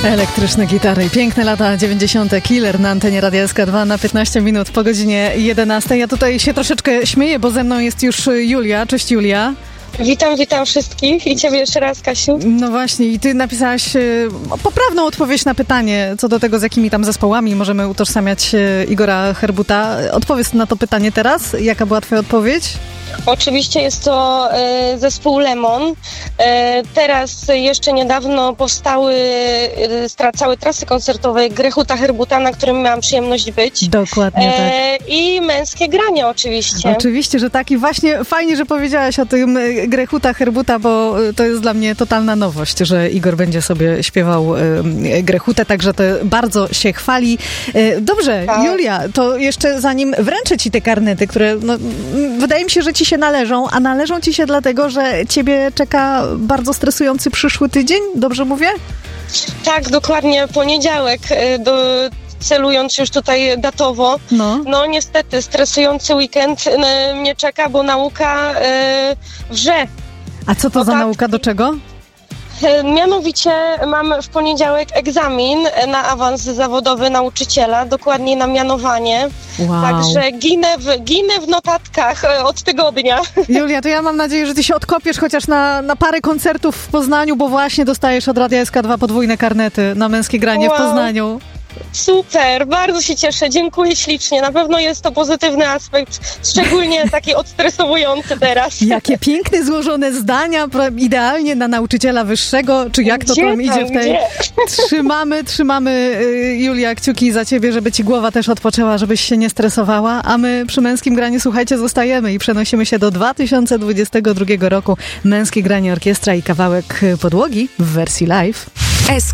Elektryczne gitary i piękne lata 90. Killer na antenie Radia SK2 na 15 minut po godzinie 11. Ja tutaj się troszeczkę śmieję, bo ze mną jest już Julia. Cześć Julia. Witam wszystkich i ciebie jeszcze raz, Kasiu. No właśnie, i ty napisałaś poprawną odpowiedź na pytanie co do tego, z jakimi tam zespołami możemy utożsamiać Igora Herbuta. Odpowiedz na to pytanie teraz. Jaka była twoja odpowiedź? Oczywiście jest to zespół Lemon. Teraz jeszcze niedawno powstały, całe trasy koncertowe Grechuta Herbuta, na którym miałam przyjemność być. Dokładnie tak. I Męskie Granie oczywiście. Oczywiście, że tak. I właśnie fajnie, że powiedziałaś o tym Grechuta Herbuta, bo to jest dla mnie totalna nowość, że Igor będzie sobie śpiewał Grechutę, także to bardzo się chwali. Dobrze, tak. Julia, to jeszcze zanim wręczę ci te karnety, które wydaje mi się, że ci się należą, a należą ci się dlatego, że ciebie czeka bardzo stresujący przyszły tydzień, dobrze mówię? Tak, dokładnie, poniedziałek, celując już tutaj datowo. No niestety, stresujący weekend mnie czeka, bo nauka wrze. A co to za nauka, do czego? Mianowicie mam w poniedziałek egzamin na awans zawodowy nauczyciela, dokładnie na mianowanie. Wow. Także ginę w notatkach od tygodnia. Julia, to ja mam nadzieję, że ty się odkopiesz chociaż na parę koncertów w Poznaniu, bo właśnie dostajesz od Radia SK2 podwójne karnety na Męskie Granie w Poznaniu. Super, bardzo się cieszę, dziękuję ślicznie. Na pewno jest to pozytywny aspekt, szczególnie taki odstresowujący teraz. Jakie piękne, złożone zdania, idealnie na nauczyciela wyższego, czy jak to tam idzie w tej... Trzymamy, Julia, kciuki za ciebie, żeby ci głowa też odpoczęła, żebyś się nie stresowała, a my przy Męskim Graniu, słuchajcie, zostajemy i przenosimy się do 2022 roku. Męskie Granie Orkiestra i kawałek Podłogi w wersji live.